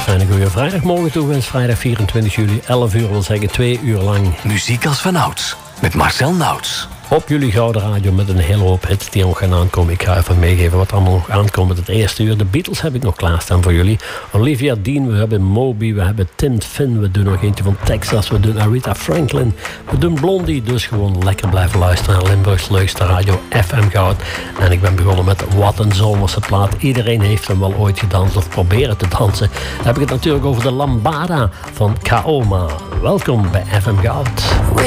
fijne goede vrijdagmorgen toegewenst. Vrijdag 24 juli, 11 uur, wil zeggen 2 uur lang. Muziek als vanouds, met Marcel Nauts. Op jullie gouden radio met een hele hoop hits die nog gaan aankomen. Ik ga even meegeven wat allemaal nog aankomt met het eerste uur. De Beatles heb ik nog klaarstaan voor jullie. Olivia Dean, we hebben Moby, we hebben Tim Finn. We doen nog eentje van Texas, we doen Aretha Franklin. We doen Blondie, dus gewoon lekker blijven luisteren naar Limburgs leukste radio FM Goud. En ik ben begonnen met Wat een zomerse plaat. Iedereen heeft hem wel ooit gedanst of proberen te dansen. Dan heb ik het natuurlijk over de Lambada van Kaoma. Welkom bij FM Goud.